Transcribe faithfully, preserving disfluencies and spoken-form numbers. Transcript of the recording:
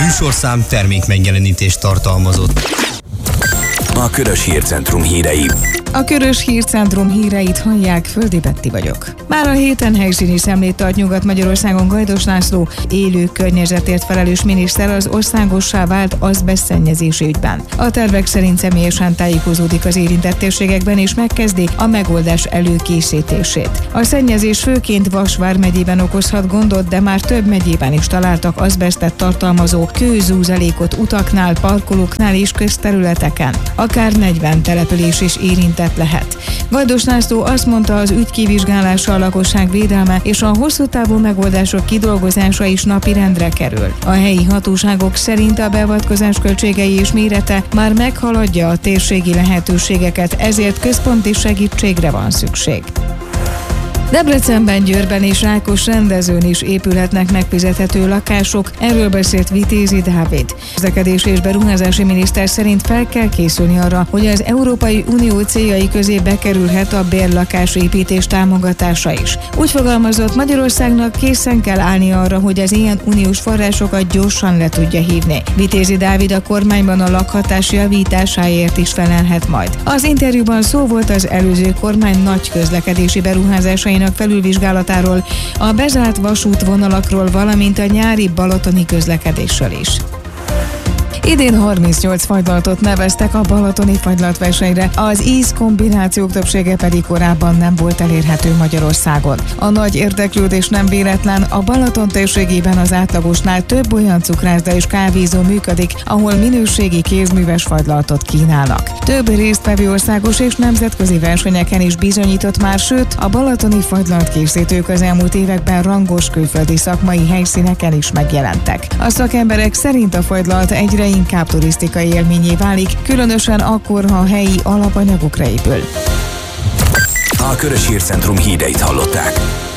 műsorszám termék megjelenítést tartalmazott. A Körös Hírcentrum hírei. A Körös Hírcentrum híreit hallják, Földi Betti vagyok. Már a héten helyszíni szemlét tart Nyugat-Magyarországon Gajdos László, élő környezetért felelős miniszter az országossá vált azbestszennyezési ügyben. A tervek szerint személyesen tájékozódik az érintett térségekben és megkezdi a megoldás előkészítését. A szennyezés főként Vas vármegyében okozhat gondot, de már több megyében is találtak azbesztet tartalmazó kőzúzalékot utaknál, parkolóknál és közterületeken. Akár negyven település is érintett lehet. Gajdos László azt mondta, az ügy kivizsgálása, a lakosság védelme és a hosszú távú megoldások kidolgozása is napirendre kerül. A helyi hatóságok szerint a beavatkozás költségei és mérete már meghaladja a térségi lehetőségeket, ezért központi segítségre van szükség. Debrecenben, Győrben és Rákosrendezőn is épülhetnek megfizethető lakások, erről beszélt Vitézi Dávid. Közlekedési és beruházási miniszter szerint fel kell készülni arra, hogy az Európai Unió céljai közé bekerülhet a bérlakásépítés támogatása is. Úgy fogalmazott, Magyarországnak készen kell állni arra, hogy az ilyen uniós forrásokat gyorsan le tudja hívni. Vitézi Dávid a kormányban a lakhatás javításáért is felelhet majd. Az interjúban szó volt az előző kormány nagy közlekedési beruházásainak felülvizsgálatáról, a bezárt vasútvonalakról, valamint a nyári balatoni közlekedésről is. Idén harmincnyolc fagylalatot neveztek a balatoni fagylatversenyre, az ízkombinációk többsége pedig korábban nem volt elérhető Magyarországon. A nagy érdeklődés nem véletlen, a Balaton térségében az átlagosnál több olyan cukrászda és kávézó működik, ahol minőségi kézműves fagylalatot kínálnak. Több résztvevő országos és nemzetközi versenyeken is bizonyított már, sőt, a balatoni fagylalatkészítők az elmúlt években rangos külföldi szakmai helyszíneken is megjelentek. A szakemberek szerint a fagylalat egyre inkább turisztikai élményé válik, különösen akkor, ha a helyi alapanyagokra épül. A Körös Hírcentrum híreit hallották.